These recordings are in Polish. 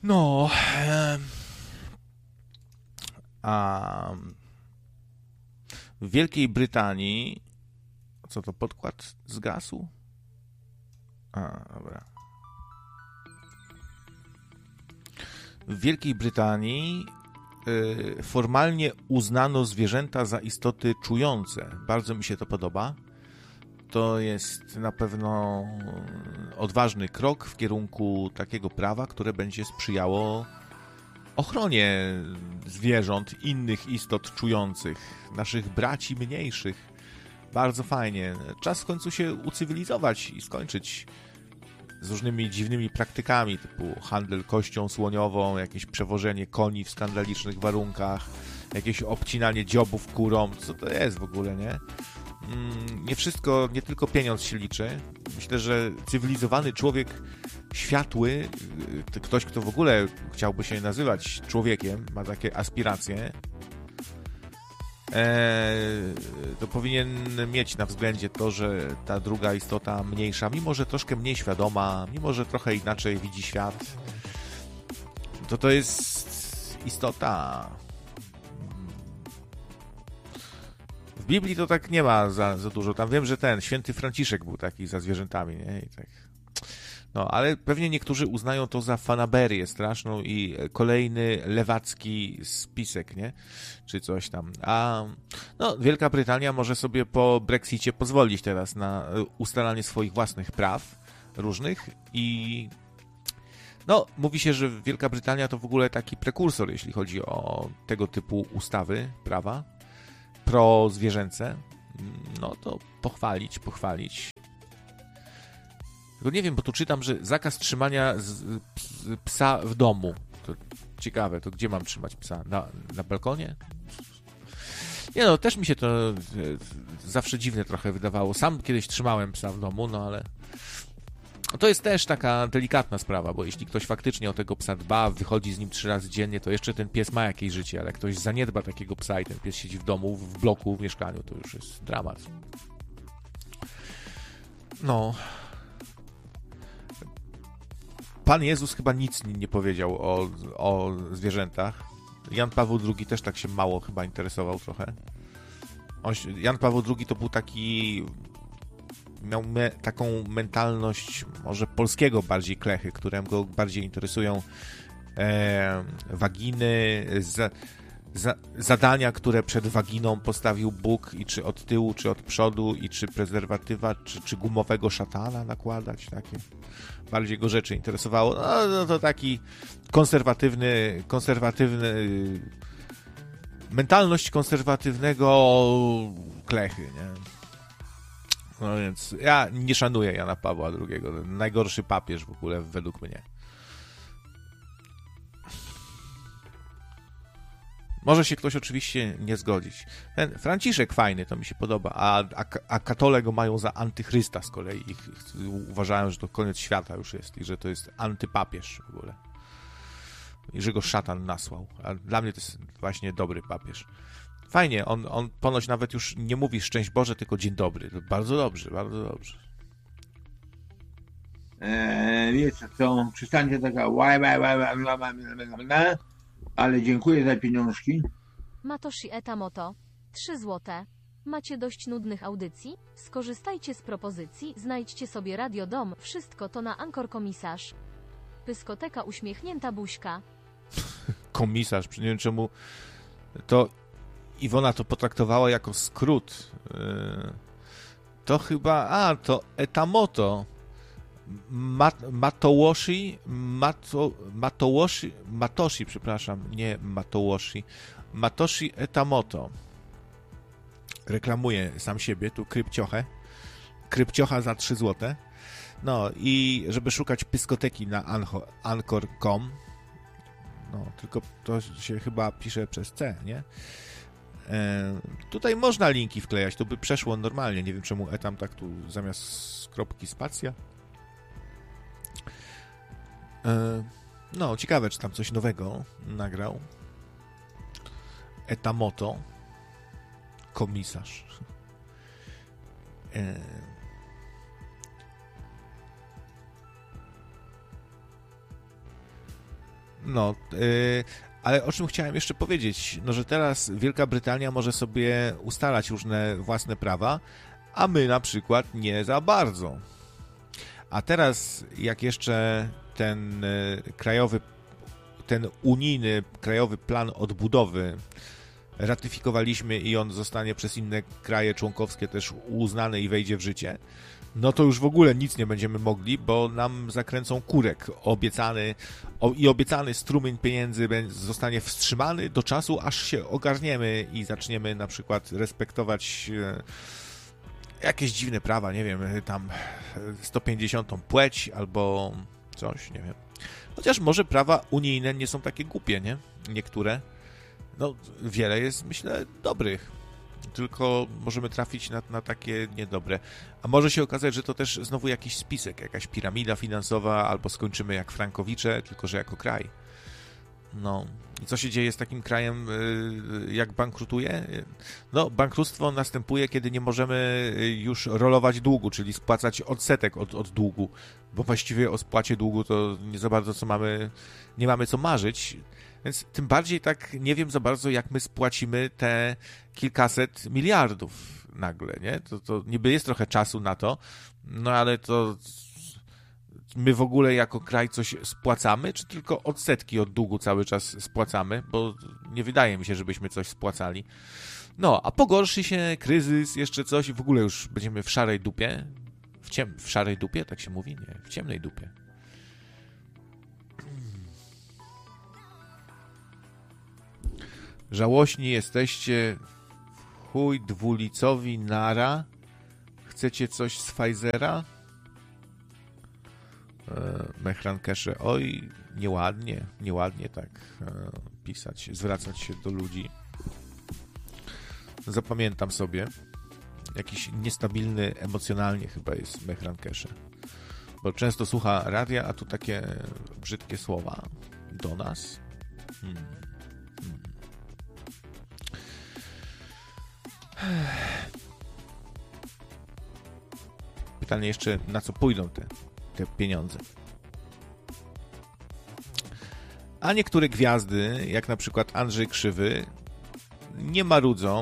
No, a w Wielkiej Brytanii, co to, podkład zgasł? Dobra. W Wielkiej Brytanii formalnie uznano zwierzęta za istoty czujące. Bardzo mi się to podoba. To jest na pewno odważny krok w kierunku takiego prawa, które będzie sprzyjało ochronie zwierząt, innych istot czujących, naszych braci mniejszych. Bardzo fajnie. Czas w końcu się ucywilizować i skończyć z różnymi dziwnymi praktykami, typu handel kością słoniową, jakieś przewożenie koni w skandalicznych warunkach, jakieś obcinanie dziobów kurom. Co to jest w ogóle, nie? Nie wszystko, nie tylko pieniądz się liczy. Myślę, że cywilizowany człowiek światły, ktoś, kto w ogóle chciałby się nazywać człowiekiem, ma takie aspiracje, to powinien mieć na względzie to, że ta druga istota mniejsza, mimo że troszkę mniej świadoma, mimo że trochę inaczej widzi świat, to jest istota. W Biblii to tak nie ma za dużo. Tam wiem, że ten święty Franciszek był taki za zwierzętami, nie? I tak. No, ale pewnie niektórzy uznają to za fanaberię straszną i kolejny lewacki spisek, nie? Czy coś tam. A no, Wielka Brytania może sobie po Brexicie pozwolić teraz na ustalanie swoich własnych praw różnych i no, mówi się, że Wielka Brytania to w ogóle taki prekursor, jeśli chodzi o tego typu ustawy, prawa prozwierzęce. No to pochwalić. Tylko nie wiem, bo tu czytam, że zakaz trzymania psa w domu. To ciekawe, to gdzie mam trzymać psa? Na balkonie? Nie no, też mi się to zawsze dziwne trochę wydawało. Sam kiedyś trzymałem psa w domu, no ale to jest też taka delikatna sprawa, bo jeśli ktoś faktycznie o tego psa dba, wychodzi z nim 3 razy dziennie, to jeszcze ten pies ma jakieś życie, ale jak ktoś zaniedba takiego psa i ten pies siedzi w domu, w bloku, w mieszkaniu, to już jest dramat. No. Pan Jezus chyba nic nie powiedział o zwierzętach. Jan Paweł II też tak się mało chyba interesował trochę. Jan Paweł II to był taki... Miał taką mentalność może polskiego bardziej klechy, które go bardziej interesują waginy, zadania, które przed waginą postawił Bóg i czy od tyłu, czy od przodu i czy prezerwatywa, czy gumowego szatana nakładać, takie. Bardziej go rzeczy interesowało. No to taki konserwatywny mentalność konserwatywnego klechy, nie? No więc ja nie szanuję Jana Pawła II. Najgorszy papież w ogóle według mnie. Może się ktoś oczywiście nie zgodzić. Ten Franciszek fajny, to mi się podoba, a katole go mają za antychrysta z kolei. Uważają, że to koniec świata już jest i że to jest antypapież w ogóle. I że go szatan nasłał. A dla mnie to jest właśnie dobry papież. Fajnie, on ponoć nawet już nie mówi szczęść Boże, tylko dzień dobry. To bardzo dobrze, bardzo dobrze. Wiecie co, przestańcie taka ale dziękuję za pieniążki. Matoshi Etamoto, 3 złote. Macie dość nudnych audycji? Skorzystajcie z propozycji, znajdźcie sobie Radio Dom, wszystko to na Anchor Komisarz. Pyskoteka uśmiechnięta buźka. Komisarz, nie wiem czemu to Iwona to potraktowała jako skrót. To chyba, to Etamoto. Matoshi, przepraszam, nie Matoshi. Matoshi Etamoto. Reklamuje sam siebie, tu Krypciocha za 3 złote. No i żeby szukać pyskoteki na Anchor.com, no tylko to się chyba pisze przez C, nie? Tutaj można linki wklejać, to by przeszło normalnie. Nie wiem czemu Etam tak tu zamiast kropki spacja. No, ciekawe, czy tam coś nowego nagrał. Etamoto. Komisarz. No, ale o czym chciałem jeszcze powiedzieć, no że teraz Wielka Brytania może sobie ustalać różne własne prawa, a my na przykład nie za bardzo. A teraz, jak jeszcze ten unijny krajowy plan odbudowy ratyfikowaliśmy i on zostanie przez inne kraje członkowskie też uznany i wejdzie w życie, no to już w ogóle nic nie będziemy mogli, bo nam zakręcą kurek. Obiecany strumień pieniędzy zostanie wstrzymany do czasu, aż się ogarniemy i zaczniemy na przykład respektować jakieś dziwne prawa, nie wiem, tam 150. płeć albo coś, nie wiem. Chociaż może prawa unijne nie są takie głupie, nie? Niektóre. No, wiele jest, myślę, dobrych. Tylko możemy trafić na takie niedobre. A może się okazać, że to też znowu jakiś spisek, jakaś piramida finansowa, albo skończymy jak frankowicze, tylko że jako kraj. No, i co się dzieje z takim krajem, jak bankrutuje? No, bankructwo następuje, kiedy nie możemy już rolować długu, czyli spłacać odsetek od długu, bo właściwie o spłacie długu to nie za bardzo nie mamy co marzyć. Więc tym bardziej tak nie wiem za bardzo, jak my spłacimy te kilkaset miliardów nagle, nie? To niby jest trochę czasu na to, no ale to my w ogóle jako kraj coś spłacamy, czy tylko odsetki od długu cały czas spłacamy? Bo nie wydaje mi się, żebyśmy coś spłacali. No, a pogorszy się kryzys, jeszcze coś i w ogóle już będziemy w szarej dupie. W szarej dupie? Tak się mówi? Nie, w ciemnej dupie. Żałośni jesteście, chuj dwulicowi nara. Chcecie coś z Pfizera? Mehran Kesze, oj, nieładnie tak pisać, zwracać się do ludzi. Zapamiętam sobie. Jakiś niestabilny emocjonalnie chyba jest Mehran Kesze. Bo często słucha radia, a tu takie brzydkie słowa do nas. Pytanie jeszcze, na co pójdą te pieniądze. A niektóre gwiazdy, jak na przykład Andrzej Krzywy, nie marudzą,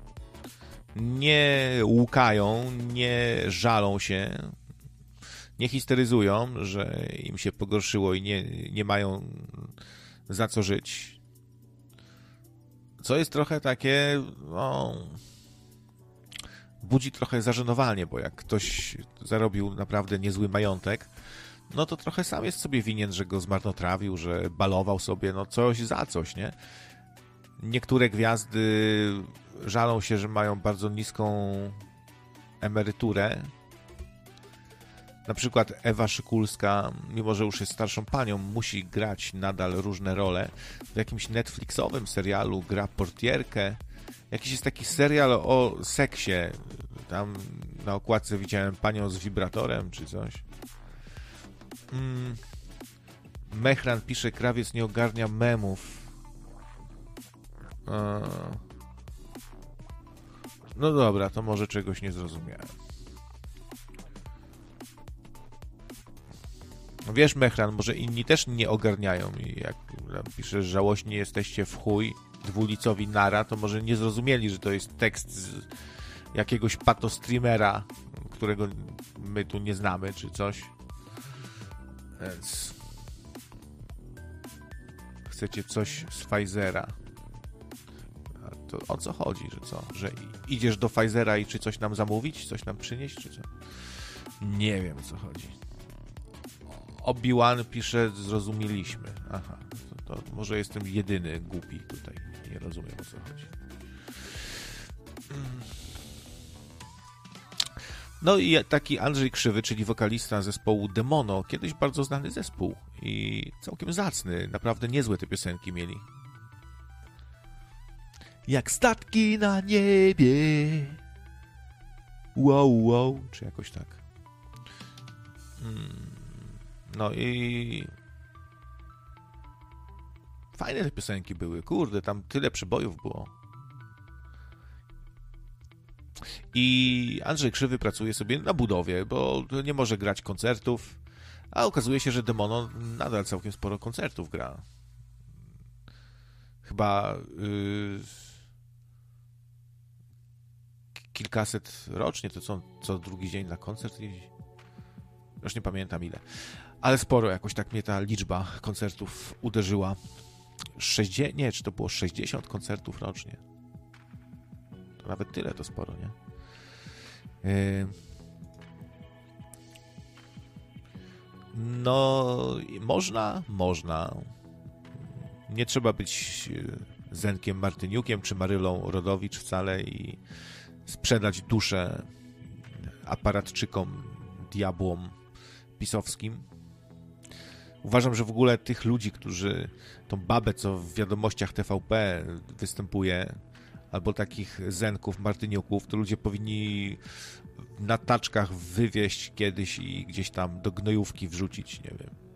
nie łukają, nie żalą się, nie histeryzują, że im się pogorszyło i nie mają za co żyć. Co jest trochę takie, no, budzi trochę zażenowanie, bo jak ktoś zarobił naprawdę niezły majątek, no to trochę sam jest sobie winien, że go zmarnotrawił, że balował sobie, no coś za coś, nie? Niektóre gwiazdy żalą się, że mają bardzo niską emeryturę. Na przykład Ewa Szykulska, mimo że już jest starszą panią, musi grać nadal różne role. W jakimś Netflixowym serialu gra portierkę. Jakiś jest taki serial o seksie. Tam na okładce widziałem panią z wibratorem czy coś. Mehran pisze, krawiec nie ogarnia memów. No dobra, to może czegoś nie zrozumiałem. Wiesz, Mehran, może inni też nie ogarniają i jak piszesz, żałośni jesteście w chuj, dwulicowi nara, to może nie zrozumieli, że to jest tekst z jakiegoś patostreamera, którego my tu nie znamy, czy coś. Więc chcecie coś z Pfizera. A to o co chodzi, że co? Że idziesz do Pfizera i czy coś nam zamówić? Coś nam przynieść, czy co? Nie wiem, o co chodzi. Obi-Wan pisze, zrozumieliśmy. Aha, to może jestem jedyny głupi tutaj. Nie rozumiem, o co chodzi. No i taki Andrzej Krzywy, czyli wokalista zespołu Demono, kiedyś bardzo znany zespół i całkiem zacny, naprawdę niezłe te piosenki mieli. Jak statki na niebie. Wow, wow, czy jakoś tak. No i fajne te piosenki były, kurde, tam tyle przebojów było. I Andrzej Krzywy pracuje sobie na budowie, bo nie może grać koncertów, a okazuje się, że Demono nadal całkiem sporo koncertów gra. chyba kilkaset rocznie, to co drugi dzień na koncert. Już nie pamiętam ile. Ale sporo jakoś tak mnie ta liczba koncertów uderzyła. Czy to było 60 koncertów rocznie? To nawet tyle, to sporo, nie? No, można. Nie trzeba być Zenkiem Martyniukiem czy Marylą Rodowicz wcale i sprzedać duszę aparatczykom, diabłom pisowskim. Uważam, że w ogóle tych ludzi, którzy tą babę, co w wiadomościach TVP występuje, albo takich Zenków, Martyniuków, to ludzie powinni na taczkach wywieźć kiedyś i gdzieś tam do gnojówki wrzucić, nie wiem.